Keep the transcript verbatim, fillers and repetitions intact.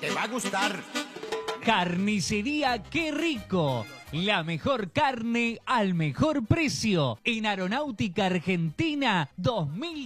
te va a gustar. Carnicería Qué Rico. La mejor carne al mejor precio. En Aeronáutica Argentina dos mil